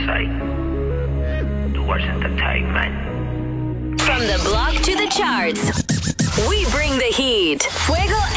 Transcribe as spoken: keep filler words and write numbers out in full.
side. Towards entertainment. From the block to the charts, we bring the heat. Fuego